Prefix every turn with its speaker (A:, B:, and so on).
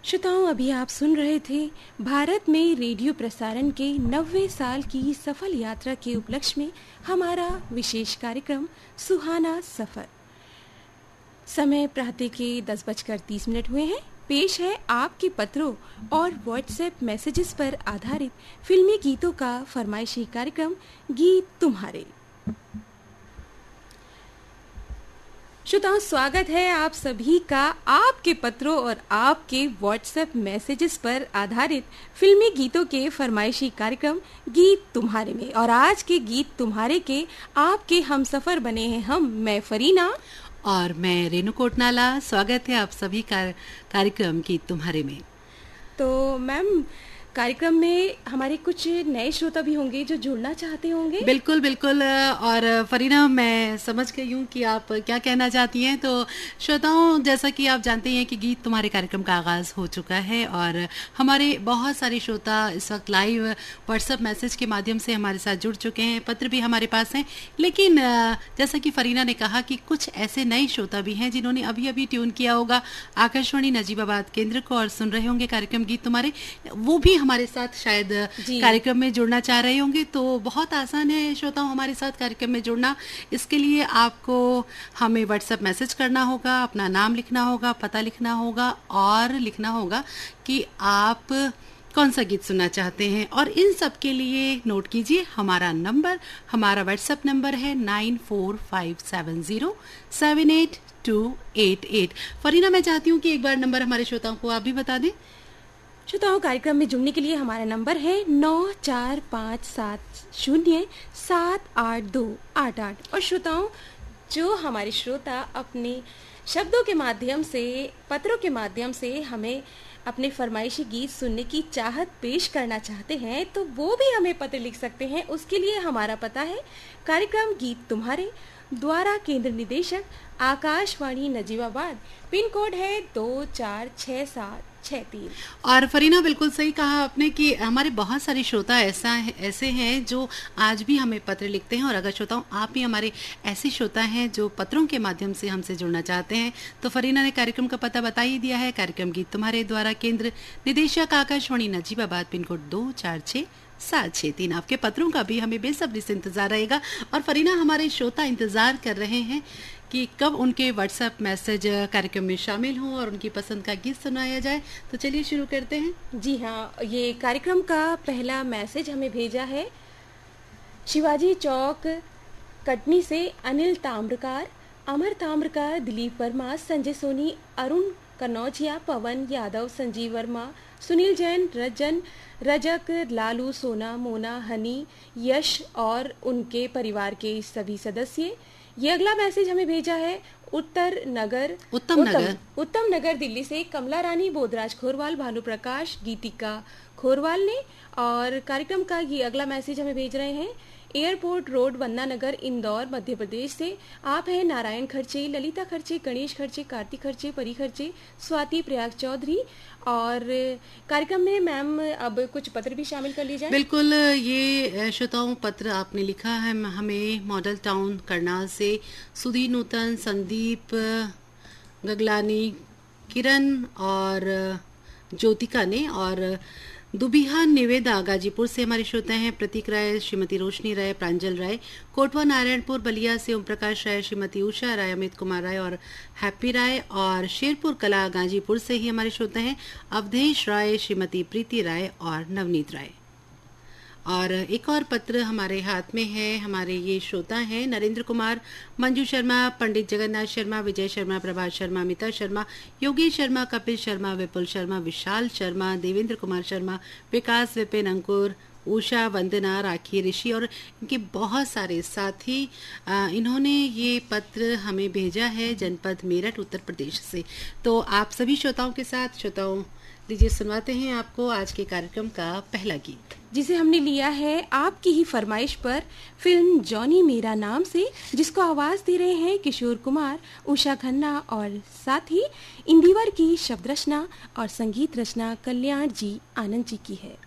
A: श्रोताओं, अभी आप सुन रहे थे भारत में रेडियो प्रसारण के 90 साल की सफल यात्रा के उपलक्ष्य में हमारा विशेष कार्यक्रम सुहाना सफर। समय प्रातः के 10:30 हुए हैं। पेश है आपके पत्रों और व्हाट्सएप मैसेजेस पर आधारित फिल्मी गीतों का फरमाइशी कार्यक्रम गीत तुम्हारे। श्रोताओं, स्वागत है आप सभी का आपके पत्रों और आपके व्हाट्सएप मैसेजेस पर आधारित फिल्मी गीतों के फरमाइशी कार्यक्रम गीत तुम्हारे में। और आज के गीत तुम्हारे के आपके हम सफर बने हैं मैं फरीना
B: और मैं रेणु कोटनाला। स्वागत है आप सभी का कार्यक्रम गीत तुम्हारे में।
A: तो मैम, कार्यक्रम में हमारे कुछ नए श्रोता भी होंगे जो जुड़ना चाहते होंगे।
B: बिल्कुल बिल्कुल। और फरीना, मैं समझ गई हूँ कि आप क्या कहना चाहती हैं। तो श्रोताओं, जैसा कि आप जानते हैं कि गीत तुम्हारे कार्यक्रम का आगाज हो चुका है और हमारे बहुत सारे श्रोता इस वक्त लाइव व्हाट्सएप मैसेज के माध्यम से हमारे साथ जुड़ चुके हैं। पत्र भी हमारे पास हैं, लेकिन जैसा कि फरीना ने कहा कि कुछ ऐसे नए श्रोता भी हैं जिन्होंने अभी अभी ट्यून किया होगा आकाशवाणी नजीबाबाद केंद्र को और सुन रहे होंगे कार्यक्रम गीत तुम्हारे। वो भी हमारे साथ शायद कार्यक्रम में जुड़ना चाह रहे होंगे। तो बहुत आसान है श्रोताओं हमारे साथ कार्यक्रम में जुड़ना। इसके लिए आपको हमें व्हाट्सएप मैसेज करना होगा, अपना नाम लिखना होगा, पता लिखना होगा और लिखना होगा कि आप कौन सा गीत सुनना चाहते हैं। और इन सब के लिए नोट कीजिए हमारा नंबर, हमारा व्हाट्सएप नंबर है 9457078288। फरीना, मैं चाहती हूँ कि एक बार नंबर हमारे श्रोताओं को आप भी बता दें।
A: श्रोताओं, कार्यक्रम में जुड़ने के लिए हमारा नंबर है 9457078288। और श्रोताओं, जो हमारे श्रोता अपने शब्दों के माध्यम से, पत्रों के माध्यम से हमें अपने फरमाइशी गीत सुनने की चाहत पेश करना चाहते हैं, तो वो भी हमें पत्र लिख सकते हैं। उसके लिए हमारा पता है कार्यक्रम गीत तुम्हारे, द्वारा केंद्र निदेशक आकाशवाणी नजीबाबाद, पिन कोड है 246763।
B: और फरीना, बिल्कुल सही कहा आपने कि हमारे बहुत सारे श्रोता ऐसे हैं जो आज भी हमें पत्र लिखते हैं। और अगर श्रोताओं आप भी हमारे ऐसे श्रोता हैं जो पत्रों के माध्यम से हमसे जुड़ना चाहते हैं, तो फरीना ने कार्यक्रम का पता बता ही दिया है। कार्यक्रम गीत तुम्हारे, द्वारा केंद्र निदेशक आकाशवाणी नजीबाबाद, पिन कोड 246763। आपके पत्रों का भी हमें बेसब्री से इंतजार रहेगा। और फरीना, हमारे श्रोता इंतजार कर रहे हैं कि कब उनके व्हाट्सएप मैसेज कार्यक्रम में शामिल हों और उनकी पसंद का गीत सुनाया जाए। तो चलिए शुरू करते हैं।
A: जी हाँ, ये कार्यक्रम का पहला मैसेज हमें भेजा है शिवाजी चौक कटनी से अनिल ताम्रकार, अमर ताम्रकार, दिलीप वर्मा, संजय सोनी, अरुण कनौजिया, पवन यादव, संजीव वर्मा, सुनील जैन, रजक, लालू, सोना, मोना, हनी, यश और उनके परिवार के सभी सदस्य। ये अगला मैसेज हमें भेजा है उत्तम नगर दिल्ली से कमला रानी, बोधराज खोरवाल, भानु प्रकाश, गीतिका खोरवाल ने। और कार्यक्रम का ये अगला मैसेज हमें भेज रहे हैं एयरपोर्ट रोड, वंदना नगर, इंदौर, मध्य प्रदेश से। आप हैं नारायण खर्चे, ललिता खर्चे, गणेश खर्चे, कार्तिक खर्चे, परी खर्चे, स्वाति प्रयाग चौधरी। और कार्यक्रम में मैम अब कुछ पत्र भी शामिल कर लीजिए।
B: बिल्कुल, ये श्रोताओं पत्र आपने लिखा है हमें मॉडल टाउन करनाल से सुधीर नूतन, संदीप गगलानी, किरण और ज्योतिका ने। और दुबिहा निवेदा गाजीपुर से हमारे श्रोता हैं प्रतीक राय, श्रीमती रोशनी राय, प्रांजल राय, कोटवा नारायणपुर बलिया से ओम प्रकाश राय, श्रीमती उषा राय, अमित कुमार राय और हैप्पी राय। और शेरपुर कला गाजीपुर से ही हमारे श्रोता हैं अवधेश राय, श्रीमती प्रीति राय और नवनीत राय। और एक और पत्र हमारे हाथ में है। हमारे ये श्रोता हैं नरेंद्र कुमार, मंजू शर्मा, पंडित जगन्नाथ शर्मा, विजय शर्मा, प्रभात शर्मा, अमिता शर्मा, योगेश शर्मा, कपिल शर्मा, विपुल शर्मा, विशाल शर्मा, देवेंद्र कुमार शर्मा, विकास, विपिन, अंकुर, उषा, वंदना, राखी, ऋषि और इनके बहुत सारे साथी। इन्होंने ये पत्र हमें भेजा है जनपद मेरठ, उत्तर प्रदेश से। तो आप सभी श्रोताओं के साथ श्रोताओं लीजिए सुनवाते हैं आपको आज के कार्यक्रम का पहला गीत,
A: जिसे हमने लिया है आपकी ही फरमाइश पर फिल्म जॉनी मेरा नाम से, जिसको आवाज दे रहे हैं किशोर कुमार, उषा खन्ना और साथ ही इंदिवर की शब्द रचना और संगीत रचना कल्याण जी आनंद जी की है।